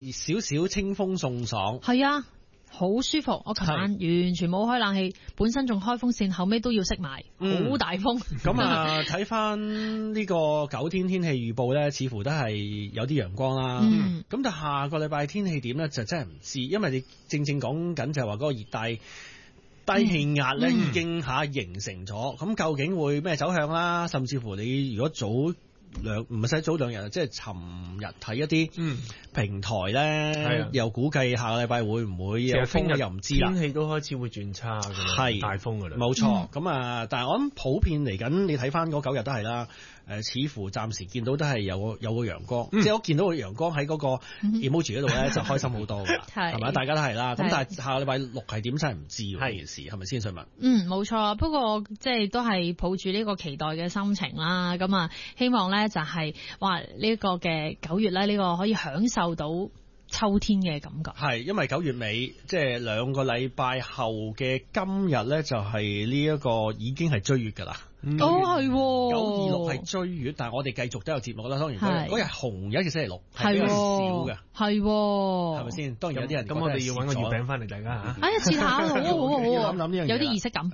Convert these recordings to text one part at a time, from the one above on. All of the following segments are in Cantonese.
少少清風送爽。 係啊。好舒服，我琴晚完全冇開冷氣，本身仲開風扇，後尾都要熄埋，好大風。 咁啊，睇翻呢個9天天氣預報咧，似乎都係有啲陽光啦。咁但下個禮拜天氣點咧，就真係唔知，因為你正講緊就係話嗰個熱帶低氣壓咧已經形成咗，咁究竟會咩走向啦？甚至乎你如果唔使早2日，即係尋日睇一啲平台咧，又估計下個禮拜會唔會有風，又唔知啦。 天氣都開始會轉差㗎啦，係大風㗎啦。 冇錯，咁啊，但係我諗普遍嚟緊，你睇翻嗰9日都係啦。似乎暫時見到都係有個陽光，即係我見到個陽光喺嗰個 emoji 嗰度咧，就開心好多㗎啦，係咪？大家都係啦。咁但係下個禮拜6係點真係唔知呢件事，係咪先？想問？ 冇錯。不過即係都係抱住呢個期待嘅心情啦。咁啊，希望咧就係話呢個嘅9月咧，呢個可以享受到秋天嘅感覺。係， 因為9月尾即係2個禮拜後嘅今日咧，就係呢一個已經係追月㗎啦。 係 926係追月，但係我哋繼續都有節目啦。當然嗰日紅日嘅星期六係比較少嘅，係咪先？當然有啲人咁我哋要揾個月餅翻嚟，大家嚇。 試下好諗呢樣嘢， 有啲儀式感。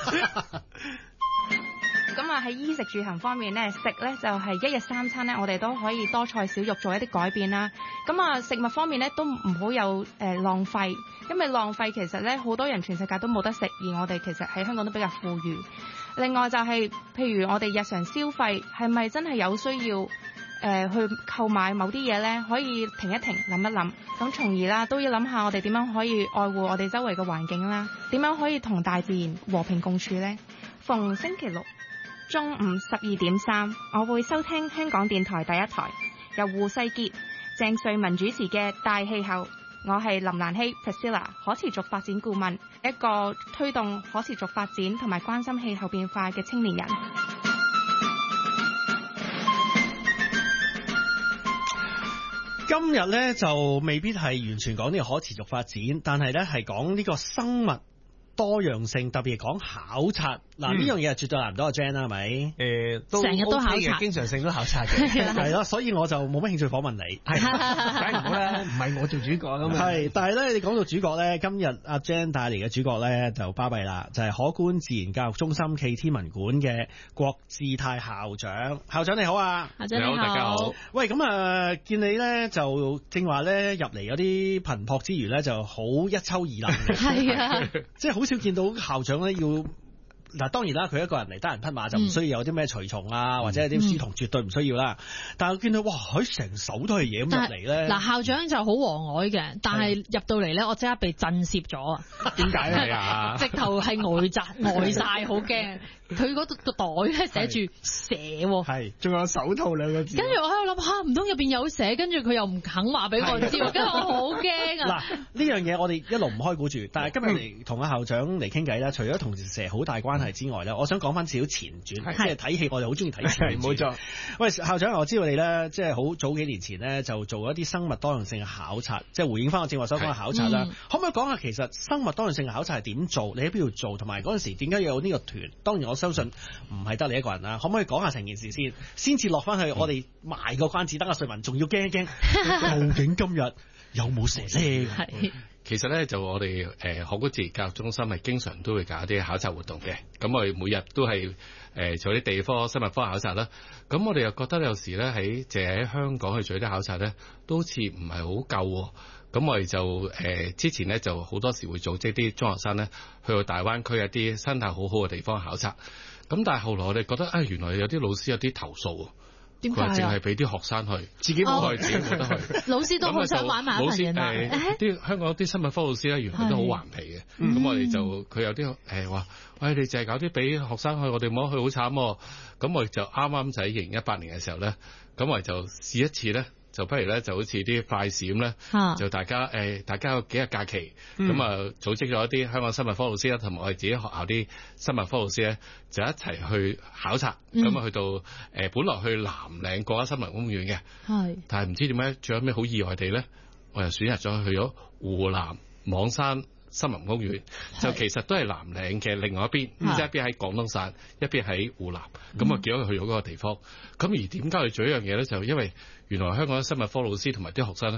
咁啊喺衣食住行方面咧，食咧就係1日3餐咧，我哋都可以多菜少肉做一啲改變啦。咁啊食物方面咧都唔好有浪費，因為浪費其實咧好多人全世界都冇得食，而我哋其實喺香港都比較富裕。另外就係譬如我哋日常消費係咪真係有需要去購買某啲嘢咧？可以停一停，諗一諗，咁從而啦都要諗下我哋點樣可以愛護我哋周圍嘅環境啦，點樣可以同大自然和平共處咧？逢星期六中午12:3，我會收聽香港電台第一台，由胡世傑、鄭瑞文主持嘅《大氣候》。我係林蘭希 Priscilla， 可持續發展顧問，一個推動可持續發展同埋關心氣候變化嘅青年人。 今日呢就未必係完全講呢個可持續發展，但係呢係講呢個生物多樣性，特別係講考察。嗱，呢樣嘢係絕對難唔到阿 Jan 啦，係咪？ 成日都考察， 經常性都考察嘅， 係咯，所以我就冇乜興趣訪問你。 梗係唔好啦，唔係我做主角咁。 係，但係咧，你講到主角咧，今日阿 Jan 帶嚟嘅主角咧就巴閉啦，就係可觀自然教育中心暨天文館嘅郭志泰校長。校長你好啊， 校長你好， 大家好。 喂，咁啊，見你咧就正話咧入嚟有啲頻撲之餘咧，就好一抽二掕嘅。 係啊， 即係好少見到校長咧要。嗱，當然啦，佢一個人嚟單人匹馬就唔需要有啲咩隨從啊，或者有啲書童，絕對唔需要啦。但係我見到哇，佢成手都係嘢咁入嚟咧。 嗱，校長就好和藹嘅，但係入到嚟咧，我即刻被震懾咗啊！ 點解啊？ 直頭係呆晒，好驚。佢嗰個袋咧寫住蛇喎， 係，仲有手套2個字。 跟住我喺度諗唔通入邊有蛇，跟住佢又唔肯話俾我知，跟住我好驚啊！ 嗱，呢樣嘢我哋一路唔開估住，但係今日嚟同阿校長嚟傾偈啦，除咗同蛇好大關係之外咧，我想講翻少少前傳，即係睇戲我哋好中意睇前傳。冇錯。喂，校長，我知道你咧，即係好早幾年前咧就做一啲生物多樣性嘅考察，即係回應翻我正話所講嘅考察啦。可唔可以講下其實生物多樣性嘅考察係點做？你喺邊度做？同埋嗰陣時點解要有呢個團？當然我相信唔係得你一個人啦。可唔可以講下成件事先至落翻去？我哋賣個關子，等阿瑞文仲要驚一驚，究竟今日有冇蛇咧？ 係。 其實咧就我哋可觀自然教育中心係經常都會搞一啲考察活動嘅，咁我哋每日都係做啲地科生物科考察啦。咁我哋又覺得有時咧淨係喺香港去做啲考察咧，都好似唔係好夠喎。咁我哋就之前咧就好多時會組織啲中學生咧去到大灣區一啲生態好好嘅地方考察。咁但係後來我哋覺得原來有啲老師有啲投訴。佢話淨係俾啲學生去，自己冇去，自己冇得去。 老師都好想玩埋一份嘢啦。 啲香港啲生物科老師咧，原來都好頑皮嘅。咁我哋就佢有啲話，喂，你淨係搞啲俾學生去，我哋冇得去，好慘喎。咁我哋就啱啱就喺2018年嘅時候咧，咁我哋就試一次咧。就不如咧，就好似啲快閃咧，就大家有幾日假期，咁啊組織咗一啲香港生物科老師啦，同埋我哋自己學校啲生物科老師咧，就一齊去考察，咁啊去到本來去南嶺國家森林公園嘅，但係唔知點解最後尾好意外地咧，我又選擇咗去咗湖南網山森林公園，就其實都係南嶺嘅另外一邊，即係一邊喺廣東省，一邊喺湖南，咁啊結果去咗嗰個地方。咁而點解去做一樣嘢咧？就因為原來香港嘅生物科老師同埋啲學生咧，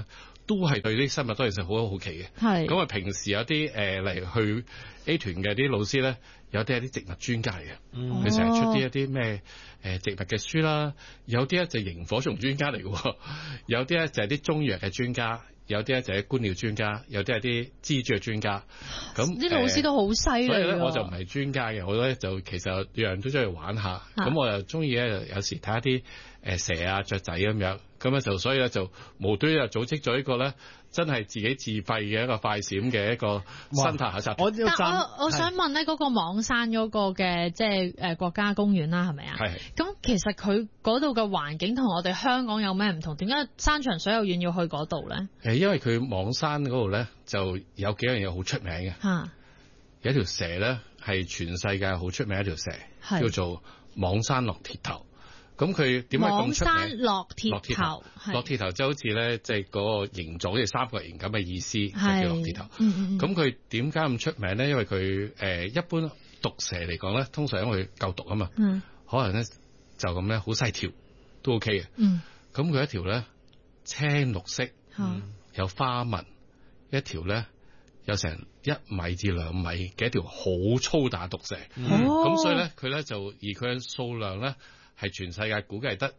都係對啲生物多樣性好好奇嘅。係咁啊，平時有啲嚟去 A 團嘅啲老師咧，有啲係啲植物專家嚟嘅，佢成日出啲一啲咩植物嘅書啦，有啲咧就螢火蟲專家嚟嘅，有啲咧就係啲中藥嘅專家。有啲咧就係觀鳥專家，有啲係啲蜘蛛嘅專家。咁啲老師都好犀利。所以咧，我就唔係專家嘅，我咧就其實樣樣都中意玩下。咁我又中意咧，有時睇下啲蛇啊、雀仔咁樣。咁咧就所以咧就無端又組織咗一個咧，真係自己自費嘅一個快閃嘅一個生態考察。 我想問咧，嗰個網山嗰個嘅即係國家公園啦，係咪啊？係。咁其實佢嗰度嘅環境同我哋香港有咩唔同？點解山長水又遠要去嗰度咧？ 因為佢網山嗰度咧就有幾樣嘢好出名嘅。嚇。有一條蛇咧係全世界好出名一條蛇，叫做網山駱鐵頭。咁佢點解咁出名？網山駱鐵頭， 駱鐵頭就好似咧，即係嗰個形狀好似三角形咁嘅意思，就叫駱鐵頭。咁佢點解咁出名咧？因為佢一般毒蛇嚟講咧，通常因為佢夠毒啊嘛，可能咧就咁咧好細條都 OK 嘅。咁佢一條咧青綠色，有花紋，一條咧有成1米至2米嘅一條好粗大毒蛇。咁所以咧佢咧就而佢嘅數量咧。係全世界估計得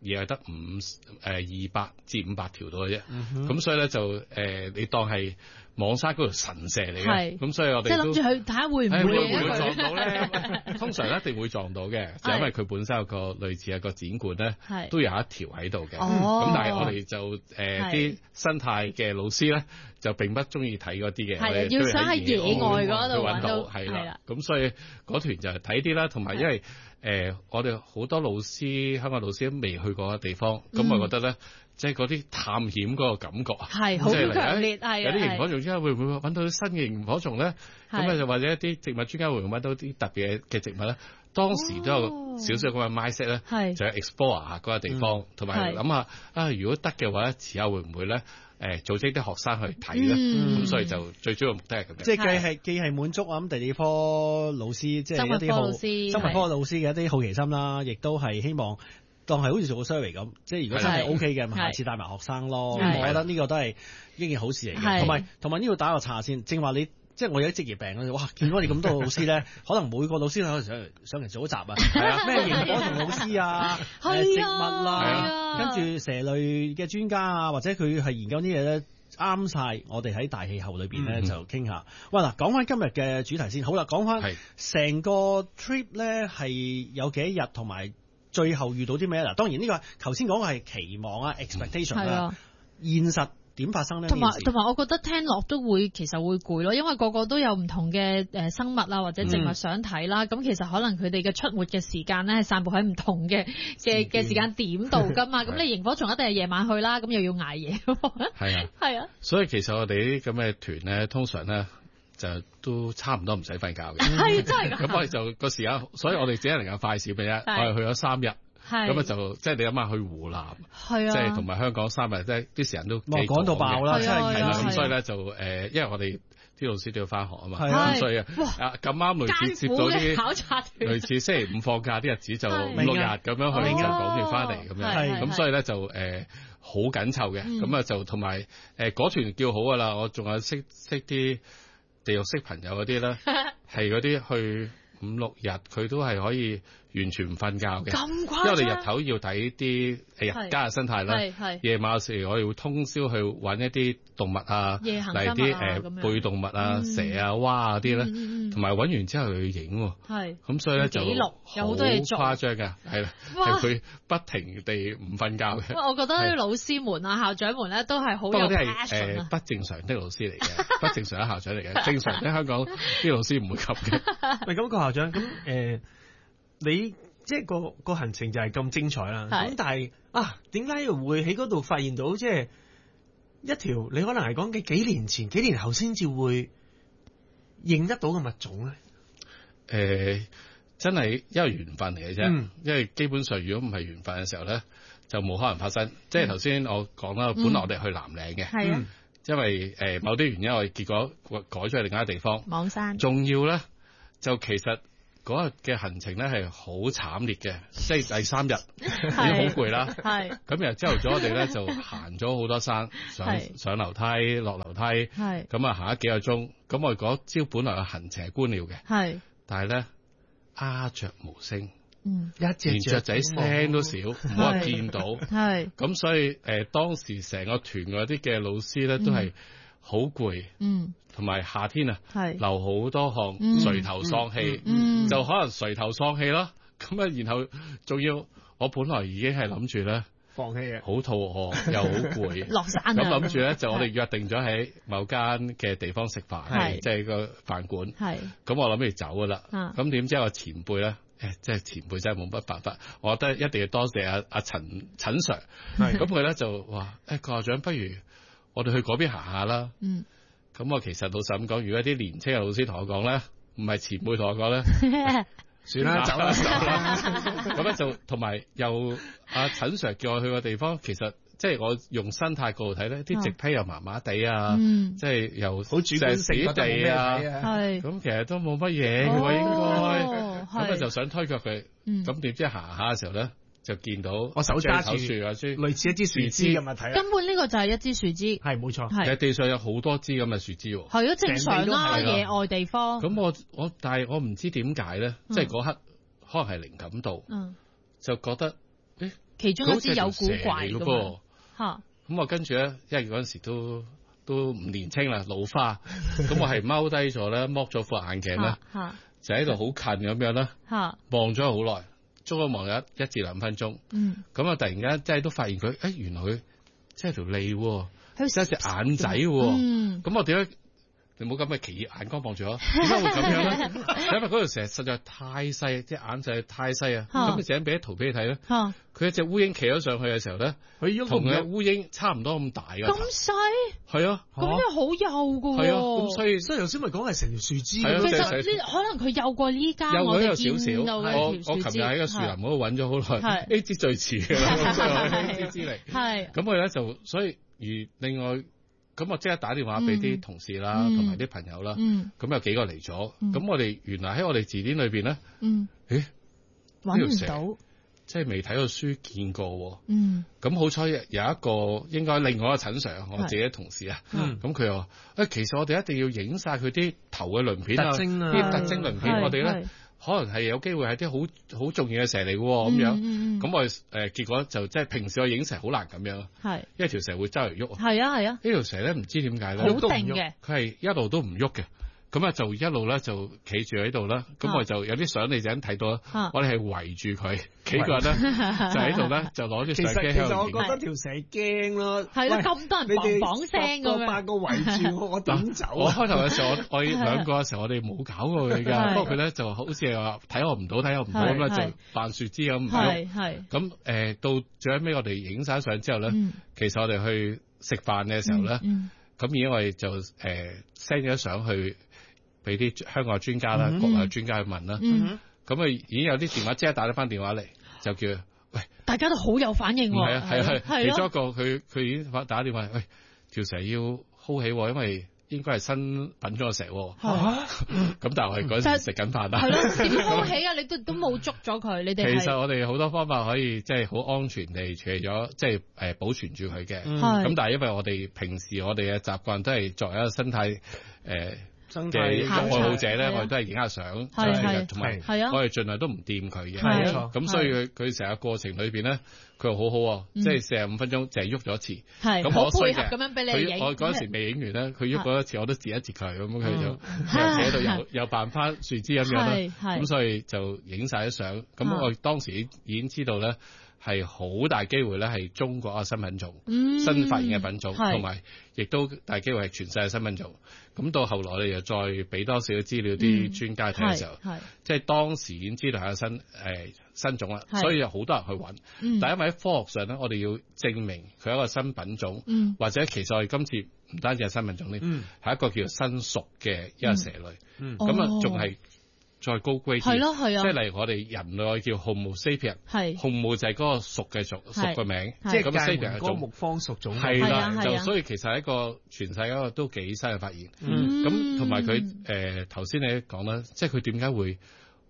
200至500條到嘅啫，咁所以咧就你當係網山嗰條神蛇嚟嘅，咁所以我哋即係諗住去睇下會唔會撞到咧？通常一定會撞到嘅，就因為佢本身有個類似一個展館咧，都有一條喺度嘅。咁但係我哋就啲生態嘅老師咧，就並不中意睇嗰啲嘅， 要想喺野外嗰度揾到， 係啦。咁所以嗰團就係睇啲啦，同埋因為。我哋好多老師，香港老師都未去過嘅地方，咁我覺得咧，即係嗰啲探險嗰個感覺係好強烈，係有啲螢火蟲專家會唔會揾到新嘅螢火蟲咧？咁就或者一啲植物專家會唔會揾到啲特別嘅植物咧？當時都有少少咁嘅 mindset 咧，就係 explore 下嗰個地方，同埋諗下啊，如果得嘅話咧，遲下會唔會咧？組織啲學生去睇咧，咁所以就最主要目的係咁樣。 即係既係滿足啊咁地理科老師，即係一啲生物科老師嘅一啲好奇心啦，亦都係希望當係好似做個 survey 咁，即係如果真係 OK 嘅，下次帶埋學生咯。我覺得呢個都係一件好事嚟嘅。同埋呢度打個岔先，正話你。即係我有啲職業病啦，哇！見到你咁多老師咧，可能每個老師可能上嚟做一集啊，咩螢火蟲老師啊，植物啦，跟住蛇類嘅專家啊，或者佢係研究啲嘢咧，啱晒我哋喺大氣候裏邊咧就傾下。喂嗱，講翻今日嘅主題先，好啦，講翻成個 trip 咧係有幾多日，同埋最後遇到啲咩嗱？當然呢個頭先講嘅係期望啊 ，expectation 啦，現實。點發生咧？ 同埋，我覺得聽落都會其實會攰咯，因為個個都有唔同嘅生物啊或者植物想睇啦。咁其實可能佢哋嘅出沒嘅時間咧係散佈喺唔同嘅時間點度噶嘛。咁你螢火蟲一定係夜晚去啦，咁又要捱夜。係啊。所以其實我哋啲咁嘅團咧，通常咧就都差唔多唔使瞓覺嘅。 係真係。 咁我哋就個時間，所以我哋只係能夠快閃嘅啫。我哋去咗3日。咁啊就即係你諗下去湖南，即係同埋香港3日，即係啲時間都趕到爆啦，真係咁所以咧就因為我哋啲老師都要翻學啊嘛，咁所以咁啱類似接到啲考察團， 類似星期5放假啲日子就5、6日咁樣去就趕住翻嚟咁樣，咁所以咧就好緊湊嘅，咁啊就同埋嗰團叫好噶啦，我仲有識啲地獄識朋友嗰啲咧，係嗰啲去5、6日佢都係可以。完全唔瞓覺嘅，因為我哋日頭要睇啲日間嘅生態啦，夜晚有時我哋會通宵去揾一啲動物啊，例如啲背動物啊、蛇啊、蛙啊啲咧，同埋揾完之後去影喎，咁所以咧就有好多嘢做， 好誇張嘅，係啦，係佢不停地唔瞓覺嘅。 我覺得啲老師們啊、校長們咧都係好有 passion 不正常的老師嚟嘅，不正常嘅校長嚟嘅，正常喺香港啲老師唔會咁嘅。 喂，咁個校長咁你即係個行程就係咁精彩啦，咁但係點解又會喺嗰度發現到即係一條你可能係講嘅幾年前、幾年後先至會認得到嘅物種咧？ 真係因為緣分嚟嘅啫，因為基本上如果唔係緣分嘅時候咧，就冇可能發生。即係頭先我講啦，本來我哋去南嶺嘅，因為某啲原因我哋結果改咗去另一個地方， 網山。 仲要咧就其實。 嗰日嘅行程咧係好慘烈嘅，即係第3日已經好攰啦。係咁，然後朝頭早我哋咧就行咗好多山，上樓梯、落樓梯，咁啊行咗幾個鐘。咁我哋嗰朝本來嘅行程係觀鳥嘅，但係咧鴉雀無聲，連雀仔聲都少，唔好話見到。咁所以當時成個團嗰啲嘅老師咧都係好攰，同埋夏天啊，流好多汗，垂頭喪氣，就可能垂頭喪氣啦。咁啊，然後仲要我本來已經係諗住咧放棄啊， 好肚餓又好攰， 落山咁諗住咧就我哋約定咗喺某間嘅地方食飯，即係個飯館。咁我諗住走噶啦。咁點知我前輩咧，即係前輩真係冇乜辦法，我覺得一定要多謝阿陳 Sir。咁佢咧就話：郭校長，不如我哋去嗰邊行下啦。咁我其實老實咁講，如果啲年青嘅老師同我講咧，唔係前輩同我講咧，算啦，走啦。咁咧就同埋又阿陳 Sir 叫我去個地方，其實即係我用生態角度睇咧，啲植批又麻麻地啊，即係又好主觀死地啊，咁其實都冇乜嘢嘅應該，咁啊就想推卻佢，咁點知行下嘅時候咧，就見到我手揸住類似一支樹枝咁嘅睇， 根本呢個就係一支樹枝， 係冇錯。 其實地上有好多支咁嘅樹枝喎， 係啊，正常啦，野外地方。 咁我但係我唔知點解咧，即係嗰刻可能係靈感到，就覺得其中一支有古怪嘅噃。 咁我跟住咧，因為嗰陣時都唔年青啦，老花，咁我係踎低咗咧，剝咗副眼鏡咧，就喺度好近咁樣啦，望咗好耐。足足望咗1至2分鐘，咁啊突然間即係都發現佢，原來佢即係條脷，即係隻眼仔，咁我點解你冇咁嘅奇異眼光望住我？點解會咁樣咧？因為嗰條蛇實在太細，隻眼仔太細啊！咁你陣間俾啲圖俾你睇咧，佢一隻烏蠅企咗上去嘅時候咧，同佢烏蠅差唔多咁大㗎。 咁細？係啊，咁真係好幼㗎喎。 係啊，咁所以頭先咪講係成條樹枝。 其實可能佢幼過呢間我哋見到嘅條樹枝。 我琴日喺個樹林嗰度揾咗好耐，呢支最遲嘅啦，呢支枝嚟。係。咁佢咧就所以另外。咁我即刻打電話俾啲同事啦，同埋啲朋友啦。咁有幾個嚟咗。咁我哋原來喺我哋字典裏邊咧， 揾唔到， 即係未睇過書見過。咁好彩有一個應該另外一個陳 Sir，我自己同事啊。咁佢又話：其實我哋一定要影晒佢啲頭嘅鱗片啊，啲特徵鱗片，我哋咧。可能係有機會係啲好重要嘅蛇嚟嘅咁樣，咁我結果就即係平時我影蛇好難咁樣，因為條蛇會周圍喐。係啊，呢條蛇咧唔知點解咧， 好定嘅， 佢係一路都唔喐嘅。咁啊就一路咧就企住喺度啦，咁我就有啲相你就睇到啦，我哋係圍住佢幾個人咧，就喺度咧就攞啲相機喺度影。 其實我覺得條蛇驚咯， 係咯，咁多人砰砰聲咁樣， 八個圍住我點走？ 我開頭嘅時候，我兩個嘅時候，我哋冇搞過佢㗎，不過佢咧就好似係話睇我唔到咁咧，就扮樹枝咁唔喐。咁到最後尾我哋影晒相之後咧，其實我哋去食飯嘅時候咧，咁而家我哋就send 咗相去。俾啲香港嘅專家啦，國內嘅專家去問啦，咁啊已經有啲電話即刻打咗翻電話嚟，就叫喂， 大家都好有反應喎。 係其中一個佢已經打電話，喂，條蛇要 hold 起，因為應該係新品種嘅蛇。咁但係我哋嗰陣時食緊飯啦。係咯， 點 hold 起啊？你都冇捉咗佢，你哋。 其實我哋好多方法可以即係好安全地處理咗，即係保存住佢嘅。咁但係因為我哋平時我哋嘅習慣都係作為一個生態嘅愛好者咧，我哋都係影下相，同埋我哋盡量都唔掂佢嘅。冇錯。咁所以佢成個過程裏邊咧，佢又好好，即係45分鐘淨係喐咗一次。咁我配合咁樣俾你影。我嗰陣時未影完咧，佢喐嗰一次我都截一截佢，咁佢就喺度又扮翻樹枝咁樣啦。咁所以就影晒啲相。咁我當時已經知道咧。係好大機會咧，係中國嘅新品種，新發現嘅品種，同埋亦都大機會係全世界新品種。咁到後來我哋又再俾多少資料啲專家睇嘅時候，即係當時已經知道係新種啦，所以有好多人去揾。但係因為喺科學上咧，我哋要證明佢係一個新品種，或者其實我哋今次唔單止係新品種咧，係一個叫做新屬嘅一個蛇類。咁啊，仲係。再高貴啲，係咯係啊，即係例如我哋人類叫 Homo sapien，Homo 就係嗰個屬嘅屬嘅名， 即係咁 sapien 係種木方屬種， 係啦，就所以其實係一個全世界一個都幾新嘅發現。咁同埋佢頭先你講啦，即係佢點解會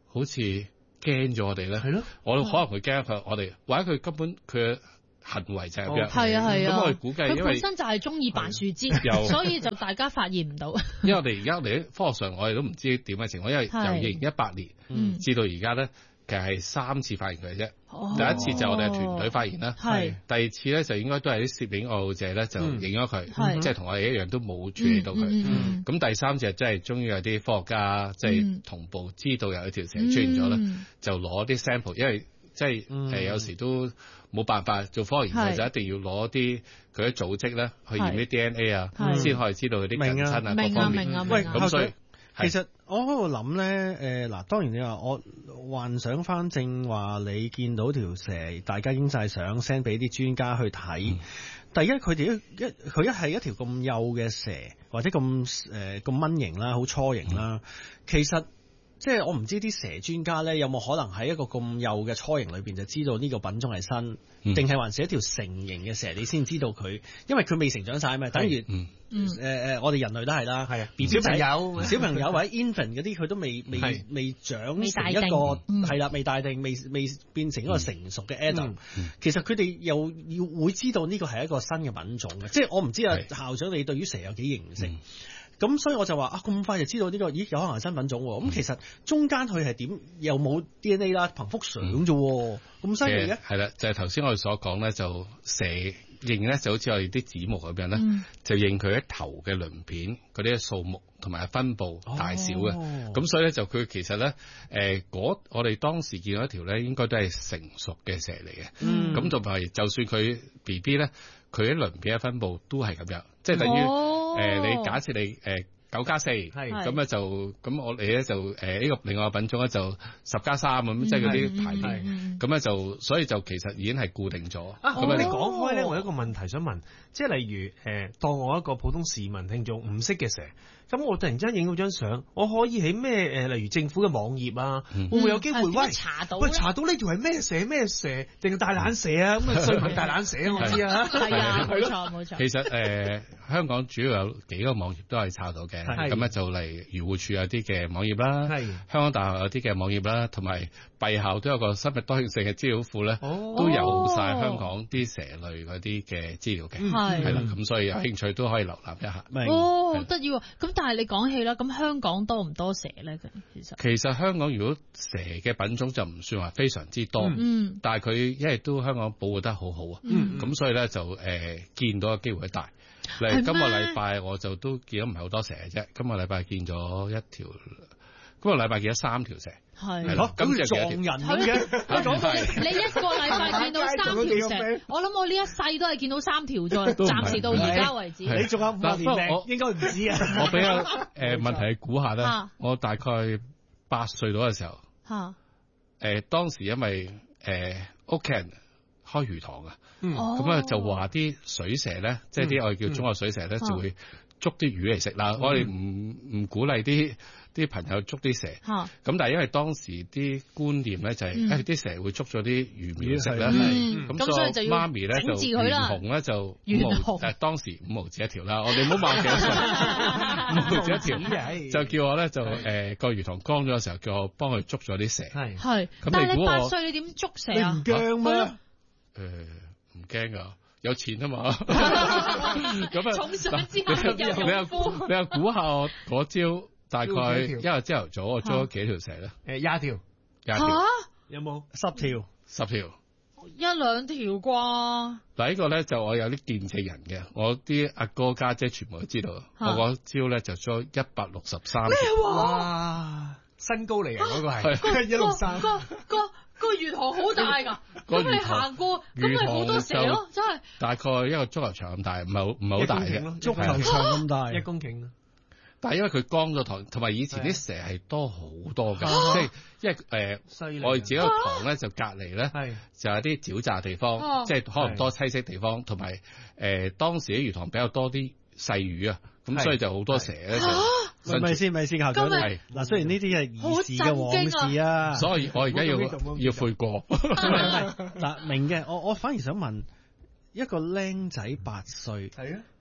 好似驚咗我哋咧。 係咯， 我可能會驚佢，我哋或者佢根本佢嘅行為就係咁樣。 係啊係啊。 咁我哋估計， 佢本身就係中意扮樹枝，所以就大家發現唔到。 因為我哋而家喺科學上，我哋都唔知點嘅情況，因為由2018年至到而家咧。其實係3次發現佢嘅啫，第一次就我哋嘅團隊發現啦，第二次咧就應該都係啲攝影愛好者咧就影咗佢，即係同我哋一樣都冇處理到佢。咁第三次真係終於有啲科學家即係同步知道有一條蛇出現咗咧，就攞啲 sample， 因為即係有時都冇辦法做科學研究，就一定要攞啲佢啲組織咧去驗啲 DNA 啊，先可以知道佢啲近親啊各方面。 喂， 咁所以。 其實我喺度諗咧，嗱，當然你話我幻想翻正話你見到條蛇，大家影晒相 send 俾啲專家去睇。第一，佢哋佢一係一條咁幼嘅蛇，或者咁蚊型啦，好雛形啦，其實。即係我唔知啲蛇專家咧有冇可能喺一個咁幼嘅雛形裏邊就知道呢個品種係新，定係還是一條成型嘅蛇你先知道佢，因為佢未成長晒啊嘛。等於我哋人類都係啦，係啊，小朋友或者 infant 嗰啲佢都未長成一個係啦，未大定未變成一個成熟嘅 adult，其實佢哋又要會知道呢個係一個新嘅品種嘅。即係我唔知啊，校長你對於蛇有幾認識？咁所以我就話咁快就知道呢個，咦有可能係新品種喎。咁其實中間佢係點？又冇 DNA 啦，憑幅相啫喎，咁犀利嘅。 係啦，就係頭先我哋所講咧，就蛇認咧就好似我哋啲指目咁樣咧，就認佢一頭嘅鱗片嗰啲數目同埋分佈大小嘅。咁所以咧就佢其實咧我哋當時見到一條咧，應該都係成熟嘅蛇嚟嘅。咁同埋就算佢 BB 咧，佢啲鱗片嘅分佈都係咁樣，即係等於。你假設你9+4，咁咧就咁我哋咧就呢個另外個品種咧就10+3咁，即係嗰啲排列，咁咧就所以就其實已經係固定咗。 咁你講開咧，我有一個問題想問，即係例如當我一個普通市民聽眾唔識嘅蛇，咁我突然之間影到張相，我可以喺咩例如政府嘅網頁啊，會唔會有機會查到呢條係咩蛇定係大懶蛇啊？咁啊瑞文大懶蛇我知啊， 係啊，冇錯。 其實香港主要有幾個網頁都係查到嘅，咁咧就嚟漁護署有啲嘅網頁啦，香港大學有啲嘅網頁啦，同埋敝校都有個生物多樣性嘅資料庫咧，都有晒香港啲蛇類嗰啲嘅資料嘅，係啦，咁所以有興趣都可以瀏覽一下。 好得意喎！咁但係你講起啦，咁香港多唔多蛇咧？其實香港如果蛇嘅品種就唔算話非常之多，但係佢因為都香港保護得好好啊，咁所以咧就見到嘅機會大。例如今個禮拜我就都見到唔係好多蛇嘅啫，今個禮拜見咗1條，今個禮拜見咗3條蛇，係咯，咁撞人嘅， 你一個禮拜見到3條蛇，我諗我呢一世都係見到3條啫，暫時到而家為止。 你仲有5年命，應該唔知啊。 我比較問題係估下咧，我大概8歲到嘅時候，當時因為屋企人開魚塘啊，咁啊就話啲水蛇咧，即係啲我哋叫中學水蛇咧，就會捉啲魚嚟食啦。我哋唔鼓勵啲朋友捉啲蛇，咁但係因為當時啲觀念咧就係啲蛇會捉咗啲魚苗食啦，咁所以媽咪咧就魚紅咧就當時5毫子一條啦，我哋唔好買幾多歲，5毫子一條，就叫我咧就個魚塘乾咗嘅時候，叫我幫佢捉咗啲蛇。 係，但係你8歲你點捉蛇啊？ 唔驚咩？ 唔驚噶，有錢啊嘛。 咁啊，重上之後你又估下我嗰朝大概一日朝頭早我捉咗幾條蛇咧 ？20條。有冇 10條 ？10條。 1-2條啩？ 嗱，呢個咧就我有啲見證人嘅，我啲阿哥家姐全部都知道。我嗰朝咧就捉163條。 哇！身高嚟嘅嗰個係163。 個魚塘好大㗎，咁你行過，咁咪好多蛇咯，真係。 大概一個足球場咁大，唔係好大嘅， 足球場咁大 ，1公頃。 但係因為佢乾咗塘，同埋以前啲蛇係多好多㗎，即係因為我哋自己個塘咧就隔離咧，就有啲沼澤地方，即係可能多棲息地方，同埋當時啲魚塘比較多啲細魚啊，咁所以就好多蛇咧就。 咪先校長係嗱，雖然呢啲係兒時嘅往事啊， 所以我而家要悔過。 嗱，明嘅，我反而想問一個僆仔8歲，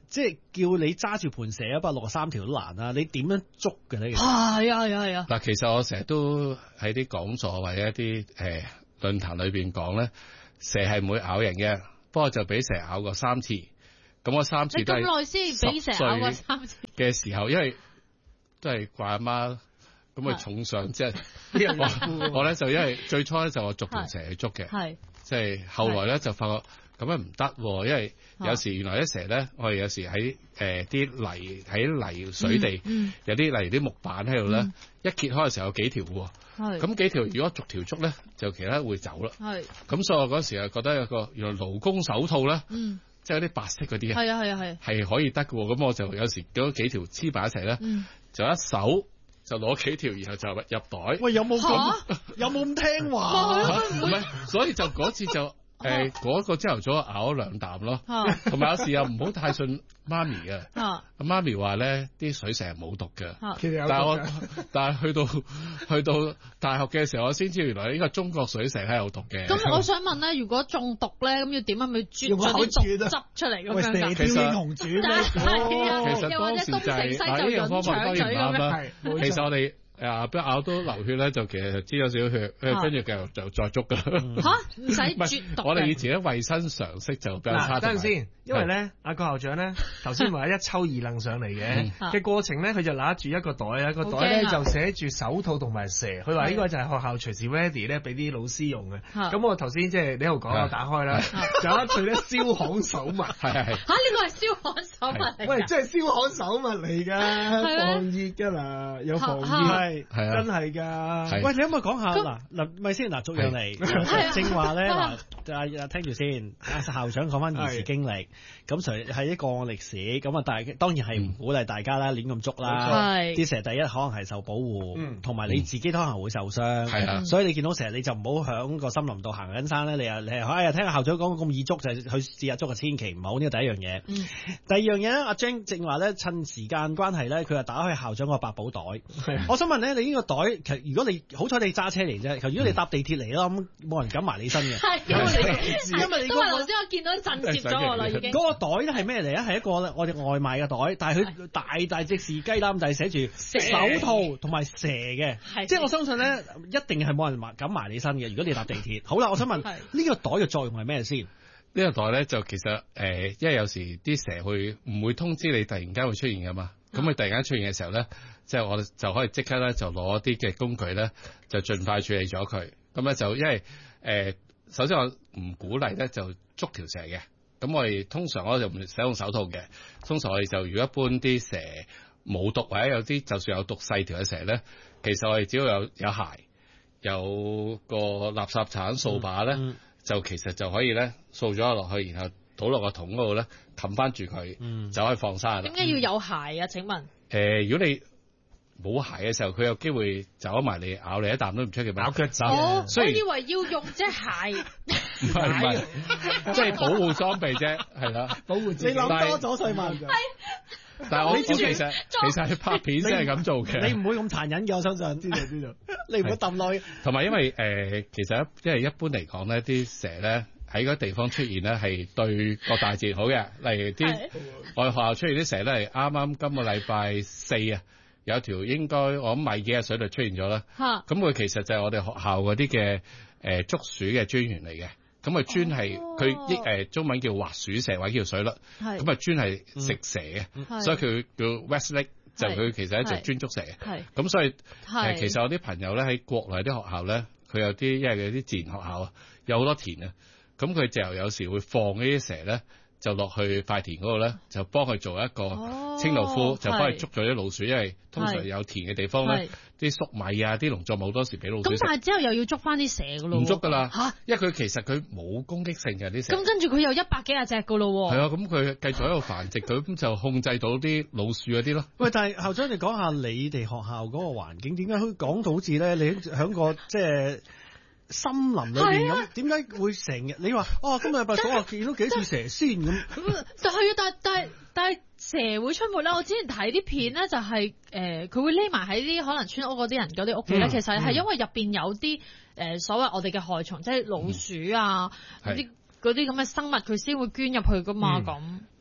即係叫你揸住盤蛇163條都難啦，你點樣捉嘅呢？ 係啊。 嗱，其實我成日都喺啲講座或者一啲論壇裏邊講咧，蛇係唔會咬人嘅，不過就俾蛇咬過3次，咁我3次都係咁耐先俾蛇咬過3次嘅時候，因為都係怪阿媽。咁啊重上即係我咧就因為最初咧就我逐條蛇去捉嘅，即係後來咧就發覺咁樣唔得，因為有時原來啲蛇咧，我哋有時喺啲泥水地，有啲例如啲木板喺度咧，一揭開嘅時候有幾條喎，咁幾條如果逐條捉咧，就其他會走啦。咁所以我嗰時啊覺得有個原來勞工手套咧，即係有啲白色嗰啲係可以得嘅喎，咁我就有時嗰幾條黐埋一齊咧，就一手。就攞幾條，然後就入袋。 喂，有冇咁聽話？ 唔係，所以就嗰次就嗰個朝頭早咬咗2啖咯。同埋有時又唔好太信媽咪嘅。媽咪話咧，啲水蛇係冇毒嘅。但係去到大學嘅時候，我先知原來呢個中國水蛇係有毒嘅。 咁我想問咧，如果中毒咧，咁要點樣去啜咗啲毒汁出嚟咁樣㗎？ 射雕英雄傳咩？ 其實當時就係呢樣方法當然唔啱啦。其實我哋咬到流血咧，就其實知有少少血，跟住繼續就再捉噶啦。 嚇，唔使啜毒。 我哋以前啲衞生常識就比較差。 等陣先，因為咧，阿郭校長咧頭先話一抽二楞上嚟嘅過程咧，佢就拿住一個袋啊，個袋咧就寫住手套同埋蛇。佢話呢個就係學校隨時 ready 咧，俾啲老師用嘅。咁我頭先即係你喺度講，我打開啦，仲有一對咧燒焊手襪。 係。嚇， 呢個係燒焊手襪嚟。 喂，即係燒焊手襪嚟㗎，防熱㗎啦，有防熱。係真係㗎。 喂，你可唔可以講下嗱咪先嗱，逐樣嚟。正話咧嗱，聽住先。阿校長講翻兒時經歷，咁係一個歷史，咁啊，但係當然係唔鼓勵大家啦，亂咁捉啦。啲蛇第一可能係受保護，同埋你自己都可能會受傷。所以你見到蛇你就唔好響個森林度行緊山咧。你係聽校長講咁易捉就去試下捉，千祈唔好。呢個第一樣嘢。第二樣嘢咧，阿 Jane 正話咧，趁時間關係咧，佢就打開校長個百寶袋。我想問咧，你呢個袋其實如果你好彩你揸車嚟啫，如果你搭地鐵嚟咯，咁冇人敢埋你身嘅。因為你頭先我見到震懾咗我啦，已經。嗰個袋咧係咩嚟啊？係一個我哋外賣嘅袋，但係佢大隻士雞籃，就係寫住手套同埋蛇嘅。即係我相信咧，一定係冇人敢埋你身嘅。如果你搭地鐵，好啦，我想問呢個袋嘅作用係咩先？ 呢個袋咧就其實因為有時啲蛇唔會通知你突然間會出現噶嘛，咁佢突然間出現嘅時候咧，即係我哋就可以即刻咧就攞啲嘅工具咧，就盡快處理咗佢。咁咧就因為首先我唔鼓勵咧就捉條蛇嘅，咁我哋通常我就唔使用手套嘅。通常我哋就如果一般啲蛇冇毒或者有啲就算有毒細條嘅蛇咧，其實我哋只要有鞋，有個垃圾鏟掃把咧，就其實就可以咧掃咗落去，然後倒落個桶嗰度咧冚翻住佢，就可以放生啦。 點解要有鞋啊？請問？ 如果你冇鞋嘅時候，佢有機會走埋嚟咬你一啖都唔出奇。 咬腳爪。 我以為要用隻鞋。 唔係，即係保護裝備啫，係啦， 保護自己。你諗多咗歲嘛？ 但係我其實係拍片先係咁做嘅。 你唔會咁殘忍嘅，我相信。知道。你唔好抌落去。 同埋因為其實因為一般嚟講咧，啲蛇咧喺嗰個地方出現咧係對個大自然好嘅。例如我哋學校出現啲蛇咧，係啱啱今個禮拜4啊。有條應該我諗米幾日水就出現咗啦，咁佢其實就係我哋學校嗰啲嘅捉鼠嘅專員嚟嘅，咁佢專係佢中文叫滑鼠蛇或者叫水栗，咁啊專係食蛇嘅，所以佢叫 Westlake，就佢其實一隻專捉蛇嘅，咁所以其實我啲朋友咧喺國內啲學校咧，佢有啲因為有啲自然學校啊，有好多田啊，咁佢就有時會放呢啲蛇咧。就落去塊田嗰度咧，就幫佢做一個清道夫，就幫佢捉咗啲老鼠，因為通常有田嘅地方咧，啲粟米啊、啲農作物好多時俾老鼠食。 咁但係之後又要捉翻啲蛇噶咯？ 唔捉噶啦，因為佢其實佢冇攻擊性嘅啲蛇。 咁跟住佢有100幾廿隻噶咯？ 係啊，咁佢繼續喺度繁殖，佢咁就控制到啲老鼠嗰啲咯。 喂，但係校長，你講下你哋學校嗰個環境點解佢講到好似咧？你喺個即係森林裏邊咁，點解會成日你話今日我見到幾次蛇先咁？ 就係啊，但係蛇會出沒咧。我之前睇啲片咧，就係佢會匿埋喺啲可能村屋嗰啲人嗰啲屋企咧。其實係因為入邊有啲所謂我哋嘅害蟲，即係老鼠啊嗰啲咁嘅生物，佢先會捐入去噶嘛咁。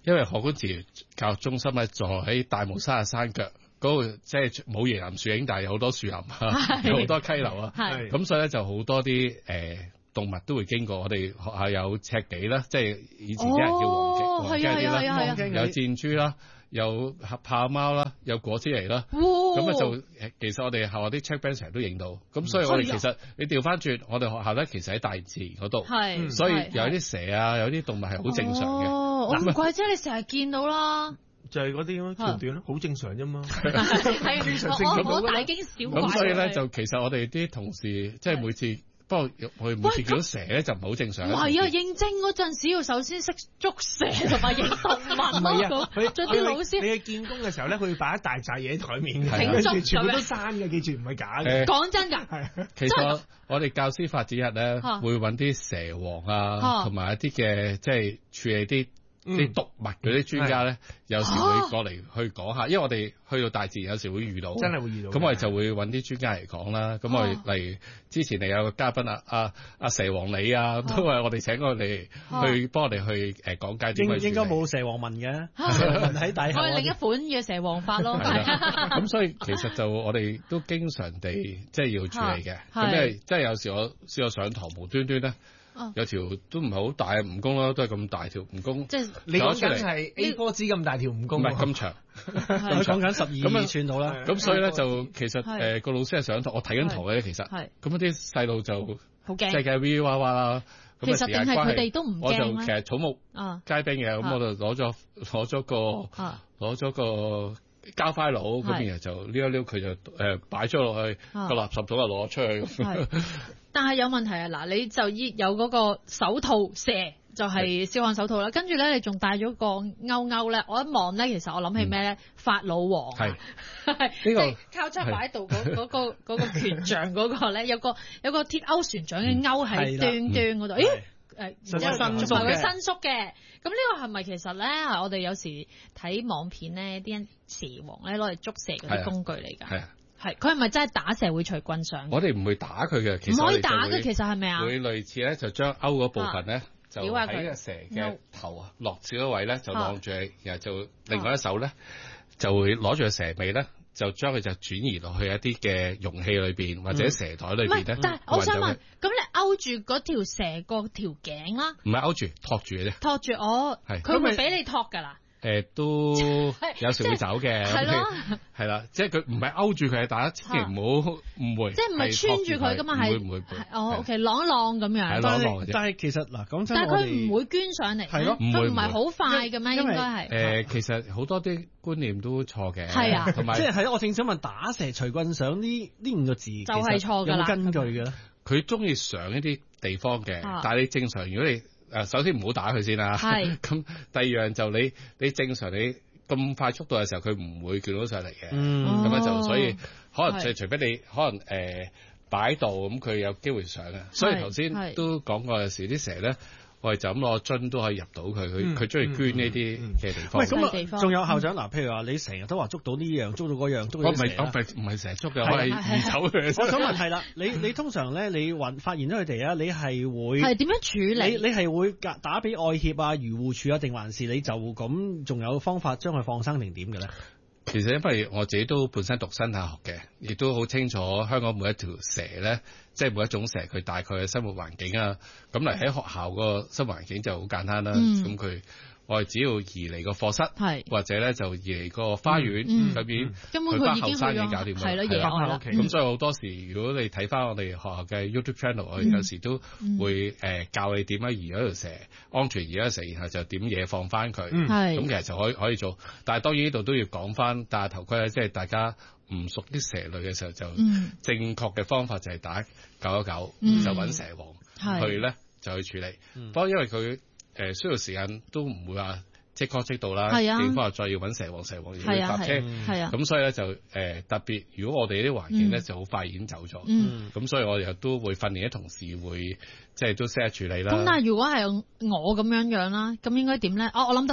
因為河管治療教育中心咧，坐喺大帽山嘅山腳嗰個，即係冇椰林樹影，但係有好多樹林啊，有好多溪流啊，咁所以咧就好多啲動物都會經過。我哋學校有赤驥啦，即係以前啲人叫黃驥啲啦，有箭豬啦，有豹貓啦，有果子狸啦，咁就其實我哋學校啲 check band 成日都影到。咁所以我哋其實你調翻轉，我哋學校咧其實喺大自然嗰度，所以有啲蛇啊，有啲動物係好正常嘅。 我唔怪之你成日見到啦。 就係嗰啲橋段咯，好正常啫嘛。 我大驚小怪。 咁所以咧就其實我哋啲同事即係每次。不過我哋每次見到蛇咧就唔係好正常。唔係啊，認證嗰陣時要首先識捉蛇同埋認動物。唔係啊，仲有啲老師。 你去見工嘅時候咧，佢會擺一大紮嘢喺台面嘅，全部都生嘅，記住唔係假嘅。 講真㗎。 其實我哋教師發展日咧，會揾啲蛇王啊，同埋一啲嘅即係處理啲毒物嗰啲專家咧，有時會過嚟去講下，因為我哋去到大自然有時會遇到， 真係會遇到。 咁我哋就會揾啲專家嚟講啦。咁我哋例如之前你有個嘉賓阿蛇王你啊，都係我哋請過嚟去幫我哋去講解點樣處理。 應該冇蛇王紋嘅，蛇王紋喺底下。 我哋另一款嘅蛇王法咯。 咁所以其實就我哋都經常地即係要處理嘅。咁因為即係有時我試過上堂無端端咧。有條都唔係好大嘅蜈蚣啦，都係咁大條蜈蚣。即係你講緊係 A4 紙咁大條蜈蚣， 唔係咁長。 佢講緊12寸到啦。 咁所以咧就其實個老師係上堂，我睇緊堂嘅其實。咁啲細路就好驚，即係嘅 V 哇哇啦。 其實定係佢哋都唔驚。 我就其實草木皆兵嘅，咁我就攞咗個膠塊佬，咁然後就撩一撩佢就擺咗落去個垃圾桶，就攞出去。 但係有問題啊！嗱，你就有嗰個手套蛇，就係消防手套啦。跟住咧，你仲戴咗個勾咧。我一望咧，其實我諗起咩咧？法老王係即係交叉擺喺度嗰個權杖嗰個咧，有個鐵鈎船長嘅鈎喺端嗰度。咦？同埋佢伸縮嘅。咁呢個係咪其實咧係我哋有時睇網片咧，啲人蛇王咧攞嚟捉蛇嗰啲工具嚟㗎？係，佢係咪真係打蛇會隨棍上？ 我哋唔會打佢嘅，其實唔可以打嘅，其實係咪啊？ 會類似咧，就將勾嗰部分咧，就喺個蛇嘅頭啊落少咗位咧，就晾住佢，然後就另外一手咧就會攞住個蛇尾咧，就將佢就轉移落去一啲嘅容器裏邊或者蛇袋裏邊咧。 但係我想問，咁你勾住嗰條蛇個條頸啦？ 唔係勾住，托住嘅啫。托住我，佢會俾你托㗎啦。 都有時會走嘅，係啦，即係佢唔係勾住佢，大家千祈唔好誤會， 即係唔係穿住佢噶嘛，係唔會 ，OK，啷一啷咁樣， 但係其實嗱，講真， 但係佢唔會捐上嚟， 係咯， 佢唔係好快嘅咩？應該係其實好多啲觀念都錯嘅， 係啊， 同埋即係我正想問，打蛇隨棍上呢5個字就係錯㗎啦， 有冇根據嘅咧？ 佢中意上一啲地方嘅，但係你正常如果你首先唔好打佢先啦。係。咁第二樣就你正常你咁快速度嘅時候，佢唔會捲到上嚟嘅。咁樣就所以可能就除非你可能擺度，咁佢有機會上嘅。所以頭先都講過，有時啲蛇咧，我哋就咁攞樽都可以入到佢中意捐呢啲嘅地方。 喂，咁仲有校長嗱，譬如話你成日都話捉到呢樣，捉到嗰樣，捉到蛇啦。 唔係成日捉嘅，我係移走嘅。 我想問係啦，你通常咧，你發現咗佢哋啊，你係會係點樣處理？ 你係會打俾愛協啊、漁護署啊，定還是你就咁仲有方法將佢放生定點嘅咧？ 其實因為我自己都本身讀生態學嘅，亦都好清楚香港每一條蛇咧，即係每一種蛇佢大概嘅生活環境啊。咁嚟喺學校個生活環境就好簡單啦。咁佢我哋只要移離個課室，或者咧就移離個花園裏邊， 根本佢已經後生已經搞掂啦。 係咯，嘢係啦。 咁所以好多時，如果你睇翻我哋學校嘅 YouTube channel，我哋有時都會教你點樣移咗條蛇，安全移咗條蛇，然後就點嘢放翻佢。咁其實就可以做，但係當然呢度都要講翻戴下頭盔咧，即係大家唔熟啲蛇類嘅時候，就正確嘅方法就係打919，就揾蛇王去咧就去處理。不過因為佢需要時間都唔會話即刻即到啦，警方又再要揾蛇王要搭車，咁所以咧就特別，如果我哋啲環境咧就好快已經走咗，咁所以我哋都會訓練啲同事會即係都識得處理啦。 咁但係如果係我咁樣啦，咁應該點咧？我諗到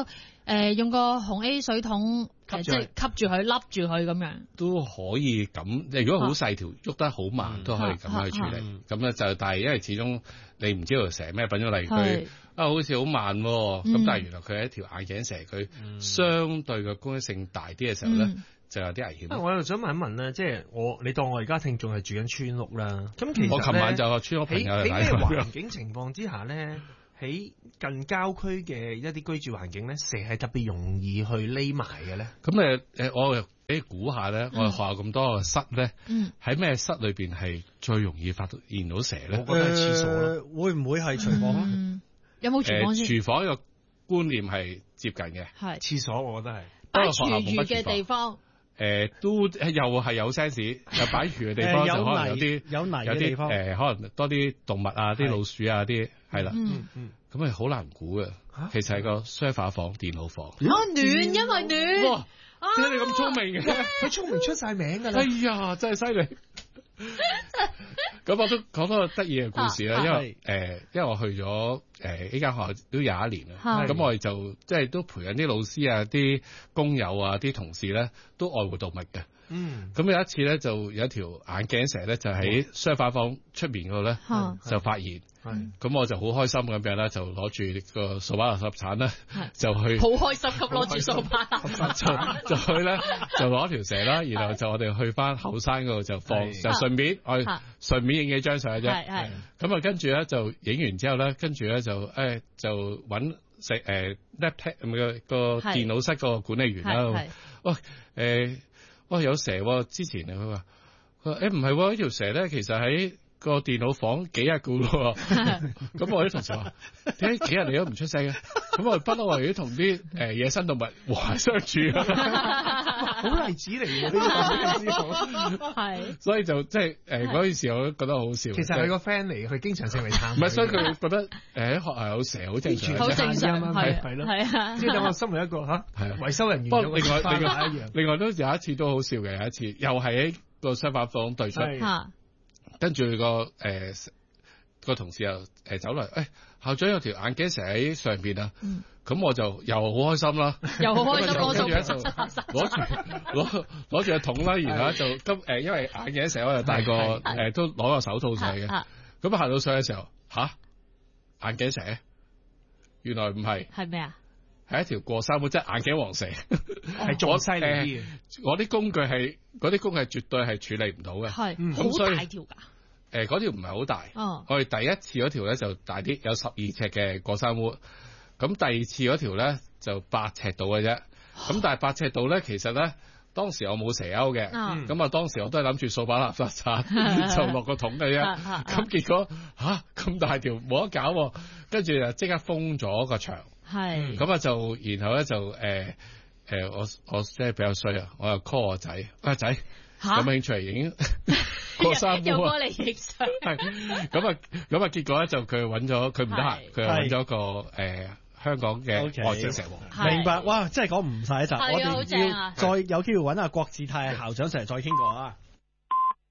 用個紅 A 水桶即係吸住佢，笠住佢咁樣都可以咁。如果好細條，喐得好慢，都可以咁樣去處理。咁咧就但係因為始終你唔知道蛇咩品種，例如佢好似好慢咁，但係原來佢係一條眼鏡蛇，佢相對嘅攻擊性大啲嘅時候咧，就有啲危險。 我又想問一問咧，即係你當我而家聽眾係住緊村屋啦，咁其實我琴晚就村屋朋友嚟睇。 喺咩環境情況之下咧？喺近郊區嘅一啲居住環境咧，蛇係特別容易去匿埋嘅咧。 咁我俾估下咧，我哋學校咁多個室咧，喺咩室裏邊係最容易發現到蛇咧？ 我覺得係廁所啦。 會唔會係廚房啊？ 有冇廚房先？ 廚房呢個觀念係接近嘅。 係廁所，我覺得係擺廚餘嘅地方。 都又係有 sense， 就擺廚嘅地方就可能有啲有泥嘅地方， 可能多啲動物啊，啲老鼠啊啲係啦。咁係好難估嘅。其實係個 server 房、電腦房。 暖，因為暖。 哇！點解你咁聰明嘅？ 佢聰明出晒名㗎啦。 哎呀，真係犀利！咁我都講多個得意嘅故事啦，因為我去咗呢間學校都有1年啦，咁我哋就即係都培養啲老師啊、啲工友啊、啲同事咧都愛護動物嘅。咁有一次咧，就有一條眼鏡蛇咧，就喺梳化房出面嗰度咧就發現。咁我就好開心咁樣啦，就攞住個掃把垃圾鏟咧，就去好開心咁攞住掃把垃圾就去咧，就攞條蛇啦，然後就我哋去翻後山嗰度就放，就順便我哋順便影幾張相嘅啫。咁啊，跟住咧就影完之後咧，跟住咧就揾laptop 個電腦室個管理員啦。喂，有蛇喎！之前佢話唔係喎，呢條蛇咧其實喺個電腦房幾日噶喎，咁我啲同事話點解幾日你都唔出聲嘅？咁我不嬲我哋都同啲野生動物和諧相處好例子嚟嘅呢個係， 所以就即係嗰件事我都覺得好好笑。 其實係個 friend 嚟，佢經常性嚟探。 唔係，所以佢覺得喺學校有蛇好正常， 好正常係咯，係啊。即係等我身為一個維修人員， 不過另外都有一次都好笑嘅，有一次又係喺個商販房對出。跟住個同事又走嚟，校長有條眼鏡蛇喺上邊啊！咁我就又好開心啦， 又好開心攞住個桶啦，然後就因為眼鏡蛇我就戴個都攞個手套上嘅，咁行到上嘅時候眼鏡蛇原來唔係， 係咩啊？ 係一條過山虎，即係眼鏡王蛇， 係仲犀利啲嘅。 我啲工具係嗰啲工具絕對係處理唔到嘅， 係好大條㗎。 嗰條唔係好大，我哋第一次嗰條咧就大啲，有12尺嘅過山烏。咁第二次嗰條咧就8尺度嘅啫。咁但係8尺度咧，其實咧當時我冇蛇鈎嘅，咁當時我都係諗住掃把垃圾鏟就落個桶嘅啫。咁結果咁大條冇得搞，跟住就即刻封咗個牆。係。咁就然後咧就我即係比較衰啊，我又 call 我仔，仔有冇興趣嚟影過山烏？ 又過嚟影相。 係咁啊，結果咧就佢揾咗，佢唔得閒，佢揾咗個香港嘅外星蛇王。 明白，哇！真係講唔晒一集，我哋要再有機會揾阿郭志泰校長上嚟再傾過啊！